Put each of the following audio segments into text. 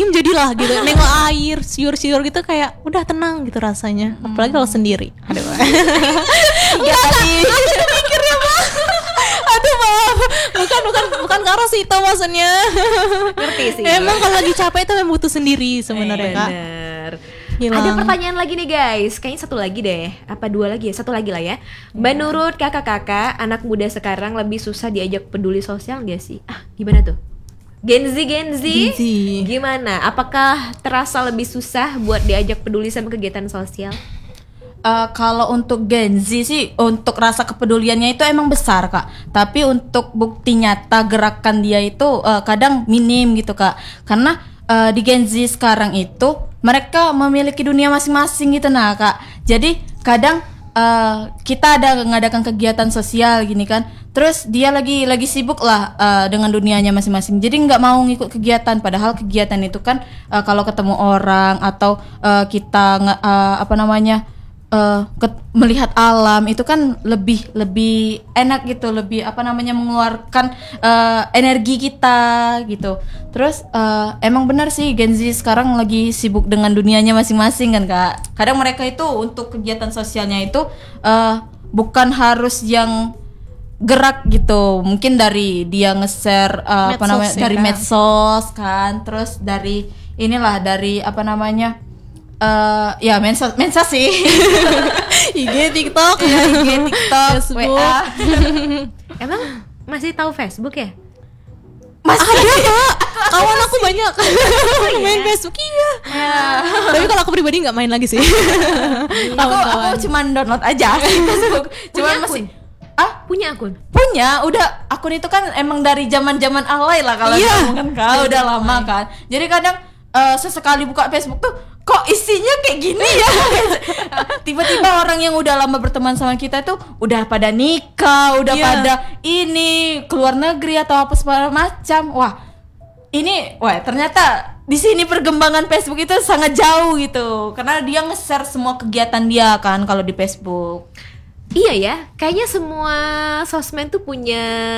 diem jadilah gitu. Nengok air, siur-siur gitu kayak udah tenang gitu rasanya. Apalagi kalau sendiri. Aduh. Enggak tadi. Aku mikirnya mah. Aduh maaf. Bukan karo sih itu maksudnya. Ngerti sih. Emang kalau lagi capek itu memang butuh sendiri sebenarnya Kak. Bener. Hilang. Ada pertanyaan lagi nih guys. Kayaknya satu lagi deh. Apa dua lagi ya? Satu lagi lah ya. Menurut kakak-kakak, anak muda sekarang lebih susah diajak peduli sosial gak sih? Gimana tuh? Gen Z. Gimana? Apakah terasa lebih susah buat diajak peduli sama kegiatan sosial? Kalau untuk Gen Z sih, untuk rasa kepeduliannya itu emang besar Kak. Tapi untuk bukti nyata gerakan dia itu kadang minim gitu Kak. Karena di Gen Z sekarang itu mereka memiliki dunia masing-masing gitu nah Kak. Jadi kadang kita ada ngadakan kegiatan sosial gini kan, terus dia lagi sibuk lah dengan dunianya masing-masing, jadi nggak mau ngikut kegiatan, padahal kegiatan itu kan kalau ketemu orang atau kita melihat alam itu kan lebih enak gitu, lebih mengeluarkan energi kita gitu. Terus emang benar sih Gen Z sekarang lagi sibuk dengan dunianya masing-masing kan Kak. Kadang mereka itu untuk kegiatan sosialnya itu bukan harus yang gerak gitu, mungkin dari dia nge-share dari medsos kan, terus dari mensa sih. IG, TikTok, Facebook. WA. Emang masih tahu Facebook ya? Masih ada Kak. Kawan aku banyak main Facebook. Iya. Tapi kalau aku pribadi nggak main lagi sih. Aku cuma download aja Facebook. Cuman masih punya akun? Punya, udah akun itu kan emang dari zaman-zaman alay lah kalau ngomong kan, udah lama kan. Jadi kadang sesekali buka Facebook tuh kok isinya kayak gini ya. Tiba-tiba orang yang udah lama berteman sama kita tuh udah pada nikah, udah pada keluar negeri atau apa segala macam. Ternyata di sini perkembangan Facebook itu sangat jauh gitu, karena dia nge-share semua kegiatan dia kan kalau di Facebook. Iya ya, kayaknya semua sosmed tuh punya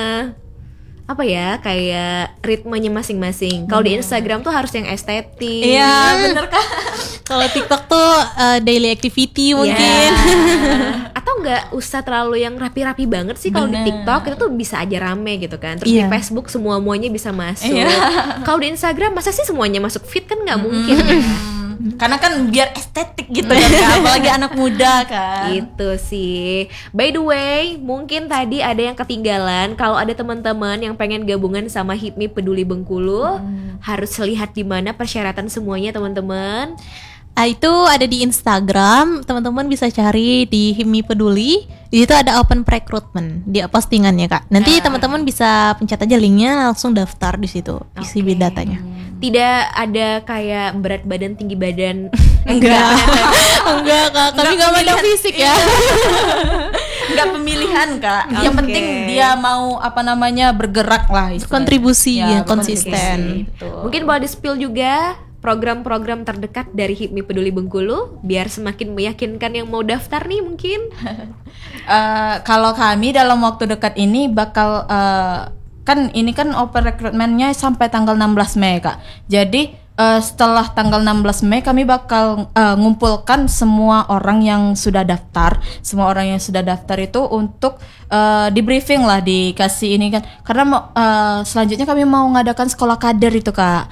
kayak ritmenya masing-masing. Kalau di Instagram tuh harus yang estetik. Iya, bener kan? Kalau TikTok tuh daily activity mungkin. Atau nggak usah terlalu yang rapi-rapi banget sih. Kalau di TikTok itu tuh bisa aja rame gitu kan. Terus di Facebook semuanya bisa masuk. Kalau di Instagram masa sih semuanya masuk feed, kan nggak mungkin ya. Karena kan biar estetik gitu kan, apalagi anak muda kan. Itu sih. By the way, mungkin tadi ada yang ketinggalan. Kalau ada teman-teman yang pengen gabungan sama HIPMI Peduli Bengkulu, harus lihat di mana persyaratan semuanya teman-teman. Itu ada di Instagram, teman-teman bisa cari di HIPMI Peduli. Di situ ada open recruitment di postingannya Kak. Nanti teman-teman bisa pencet aja linknya, langsung daftar di situ, isi datanya. Tidak ada kayak berat badan, tinggi badan. Enggak Kak, kami enggak mandang fisik ya. Enggak pemilihan Kak. Yang penting dia mau bergerak lah istilahnya. Kontribusi konsisten. Mungkin boleh di-spill juga program-program terdekat dari HIPMI Peduli Bengkulu biar semakin meyakinkan yang mau daftar nih mungkin. Kalau kami dalam waktu dekat ini bakal kan open recruitment-nya sampai tanggal 16 Mei Kak. Jadi setelah tanggal 16 Mei kami bakal ngumpulkan semua orang yang sudah daftar. Semua orang yang sudah daftar itu untuk di briefing lah, dikasih ini kan. Karena selanjutnya kami mau ngadakan sekolah kader itu Kak.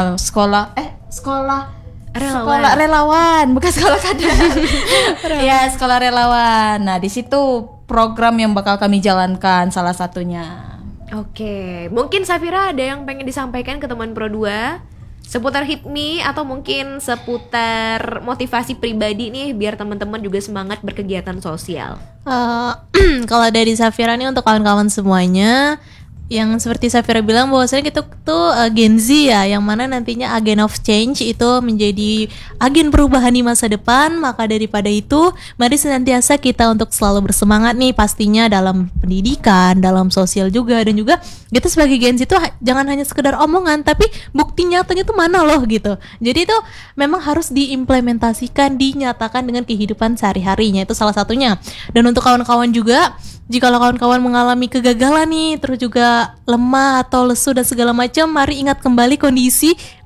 Sekolah relawan, bukan sekolah kader. Ya, sekolah relawan. Nah, di situ program yang bakal kami jalankan salah satunya. Oke, mungkin Safira ada yang pengen disampaikan ke teman Pro 2 seputar HIPMI atau mungkin seputar motivasi pribadi nih biar teman-teman juga semangat berkegiatan sosial. Kalau dari Safira nih untuk kawan-kawan semuanya, yang seperti Safira bilang bahwasanya kita tuh Gen Z ya, yang mana nantinya agen of change itu menjadi agen perubahan di masa depan. Maka daripada itu, mari senantiasa kita untuk selalu bersemangat nih, pastinya dalam pendidikan, dalam sosial juga, dan juga kita sebagai Gen Z itu jangan hanya sekedar omongan, tapi bukti nyatanya tuh mana loh gitu. Jadi itu memang harus diimplementasikan, dinyatakan dengan kehidupan sehari-harinya, itu salah satunya. Dan untuk kawan-kawan juga, jika kawan-kawan mengalami kegagalan nih, terus juga lemah atau lesu dan segala macam, mari ingat kembali kondisi